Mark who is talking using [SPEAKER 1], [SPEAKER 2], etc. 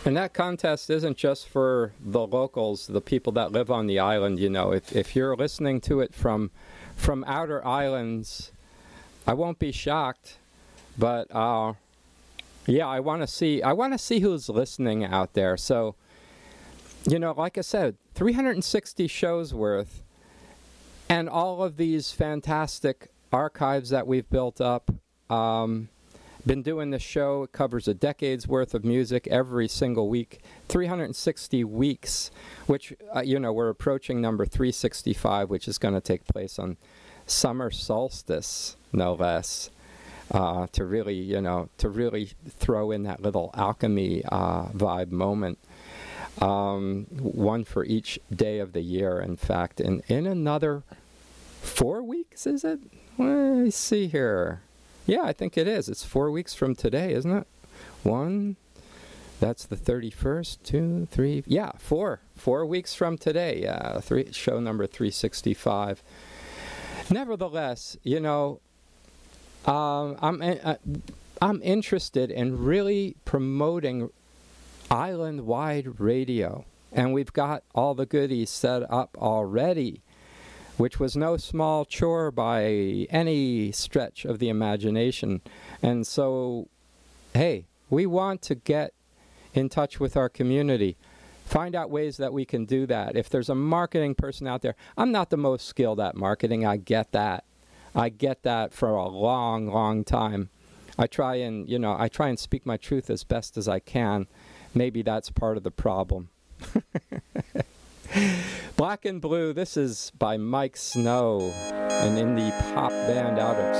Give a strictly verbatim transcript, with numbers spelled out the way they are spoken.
[SPEAKER 1] And that contest isn't just for the locals, the people that live on the island. You know, if if you're listening to it from from outer islands, I won't be shocked. But uh, yeah, I want to see. I want to see who's listening out there. So, you know, like I said, three hundred sixty shows worth, and all of these fantastic archives that we've built up. Um, been doing this show. It covers a decade's worth of music every single week. three hundred sixty weeks, which uh, you know, we're approaching number three sixty-five, which is going to take place on summer solstice, no less. Uh, to really, you know, to really throw in that little alchemy uh, vibe moment. Um, one for each day of the year, in fact. In, in another four weeks, is it? Let me see here. Yeah, I think it is. It's four weeks from today, isn't it? One, that's the thirty-first, two, three, yeah, four. Four weeks from today, yeah, three, show number three sixty-five. Nevertheless, you know, Um, I'm uh, I'm interested in really promoting island-wide radio, and we've got all the goodies set up already, which was no small chore by any stretch of the imagination. And so, hey, we want to get in touch with our community, find out ways that we can do that. If there's a marketing person out there, I'm not the most skilled at marketing, I get that. I get that for a long, long time. I try and, you know, I try and speak my truth as best as I can. Maybe that's part of the problem. Black and Blue, this is by Mike Snow, an indie pop band out of